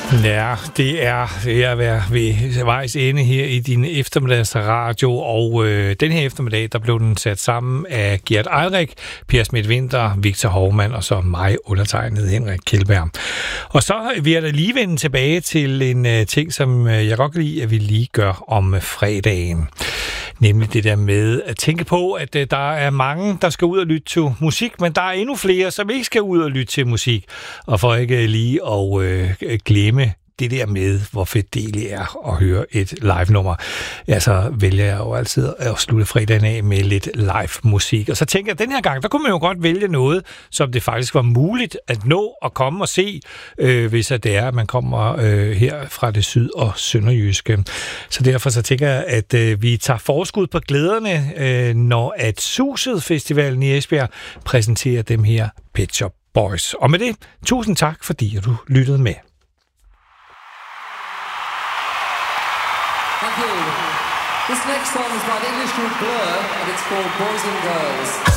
Ja, det er ved at være ved vejs ende her i din eftermiddagsradio, og den her eftermiddag, der blev den sat sammen af Gert Eilrik, Per Schmidt-Winther, Victor Hovmand og så mig, undertegnet Henrik Kjeldberg. Og så vil jeg da lige vende tilbage til en ting, som jeg godt kan lide, at vi lige gør om fredagen. Nemlig det der med at tænke på, at der er mange, der skal ud og lytte til musik, men der er endnu flere, som ikke skal ud og lytte til musik. Og for ikke lige at glemme det der med, hvor fedt det er at høre et live-nummer, ja, så vælger jeg jo altid at slutte fredagen af med lidt live-musik. Og så tænker jeg, at den her gang, der kunne man jo godt vælge noget, som det faktisk var muligt at nå at komme og se, hvis det er, at man kommer her fra det syd- og sønderjyske. Så derfor så tænker jeg, at vi tager forskud på glæderne, når at Suset Festivalen i Esbjerg præsenterer dem her Pet Shop Boys. Og med det, tusind tak, fordi du lyttede med. Thank you. This next song is by an English group Blur, and it's called Boys and Girls.